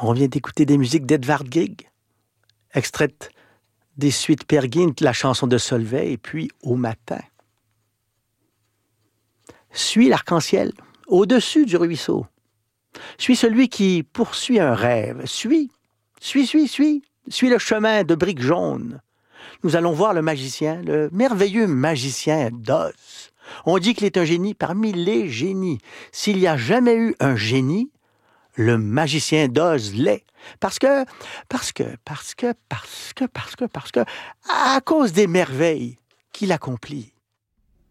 On vient d'écouter des musiques d'Edvard Grieg, extraites des suites Peer Gynt, la chanson de Solvay, et puis Au matin. Suis l'arc-en-ciel, au-dessus du ruisseau. Suis celui qui poursuit un rêve. Suis le chemin de briques jaunes. Nous allons voir le magicien, le merveilleux magicien d'Oz. On dit qu'il est un génie parmi les génies. S'il n'y a jamais eu un génie, le magicien d'Oz l'est. Parce que, à cause des merveilles qu'il accomplit.